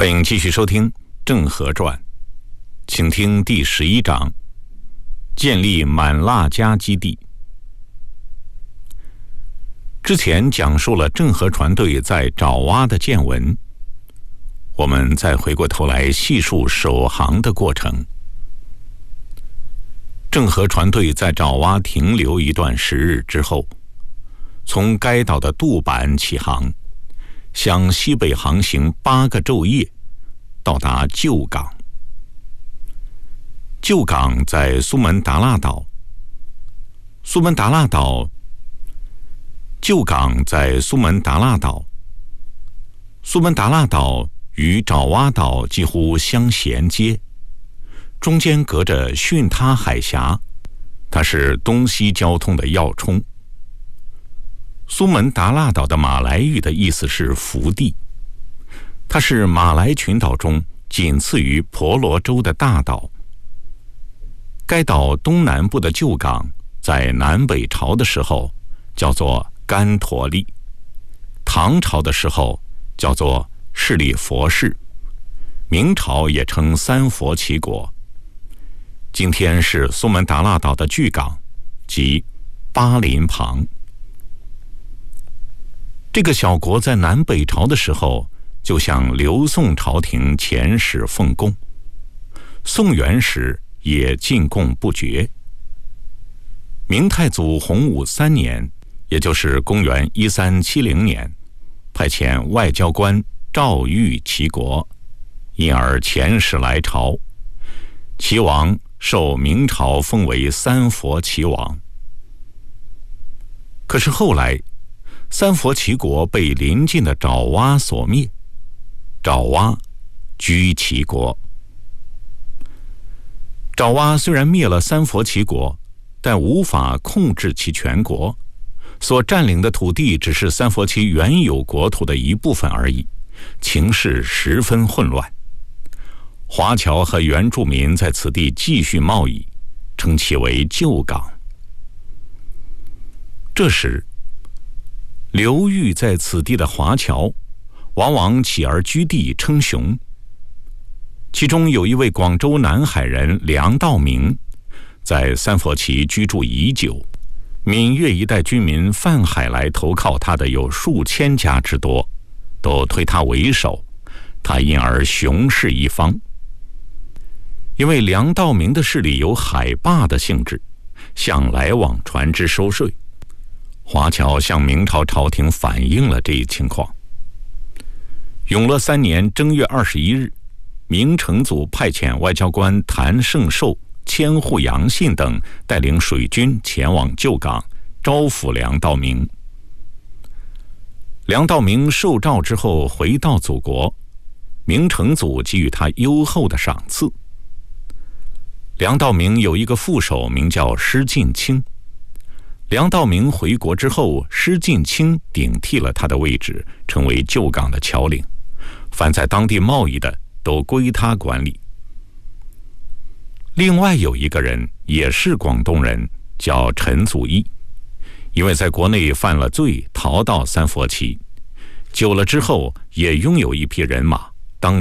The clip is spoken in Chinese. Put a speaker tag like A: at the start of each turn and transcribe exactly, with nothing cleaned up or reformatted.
A: 欢迎继续收听《郑和传》，请听第十一章：建立满剌迦基地。之前讲述了郑和船队在爪哇的见闻，我们再回过头来细述守航的过程。郑和船队在爪哇停留一段时日之后，从该岛的杜板起航，向西北航行八个昼夜，到达旧港。旧港在苏门答腊岛。苏门答腊岛旧港在苏门答腊岛。苏门答腊岛与爪哇岛几乎相衔接，中间隔着巽他海峡，它是东西交通的要冲。苏门答腊岛的马来语的意思是福地，它是马来群岛中仅次于婆罗洲的大岛。该岛东南部的旧港在南北朝的时候叫做干陀利，唐朝的时候叫做势利佛氏，明朝也称三佛齐国。今天是苏门答腊岛的巨港，即巴林旁。这个小国在南北朝的时候就向刘宋朝廷遣使奉贡，宋元时也进贡不绝。明太祖洪武三年，也就是公元一三七零年，派遣外交官赵玉齐国，因而遣使来朝。齐王受明朝封为三佛齐王。可是后来三佛齐国被邻近的爪哇所灭，爪哇居齐国。爪哇虽然灭了三佛齐国，但无法控制其全国，所占领的土地只是三佛齐原有国土的一部分而已，情势十分混乱。华侨和原住民在此地继续贸易，称其为旧港。这时流寓在此地的华侨往往起而居地称雄，其中有一位广州南海人梁道明，在三佛齐居住已久，闽粤一带居民泛海来投靠他的有数千家之多，都推他为首，他因而雄势一方。因为梁道明的势力有海霸的性质，向来往船只收税，华侨向明朝朝廷反映了这一情况。永乐三年正月二十一日，明成祖派遣外交官谭胜寿、千户杨信等带领水军前往旧港，招抚梁道明。梁道明受诏之后回到祖国，明成祖给予他优厚的赏赐。梁道明有一个副手名叫施晋清，梁道明回国之后，施晋清顶替了他的位置，成为旧港的侨领，凡在当地贸易的都归他管理。另外有一个人也是广东人，叫陈祖义，因为在国内犯了罪，逃到三佛齐，久了之后也拥有一批人马，